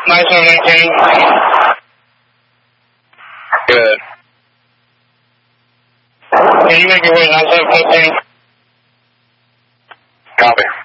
9719. Good. Can you make your way 9715? Copy.